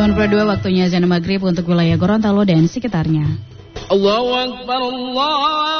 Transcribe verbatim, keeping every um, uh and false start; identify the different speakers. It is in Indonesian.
Speaker 1: delapan puluh dua waktunya azan maghrib untuk wilayah Gorontalo dan sekitarnya.
Speaker 2: Allahu Akbar, Allah